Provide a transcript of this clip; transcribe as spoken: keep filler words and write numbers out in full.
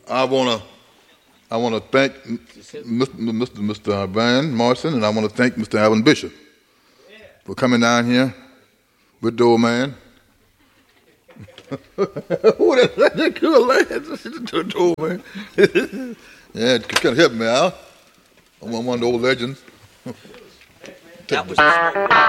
I wanna I wanna thank Mister Mister Mister Van Morrison, and I wanna thank Mister Alvin Bishop for coming down here with the old man. Who that? That good lad. The old man. Yeah, it kind of help me out. I'm one of the old legends. That was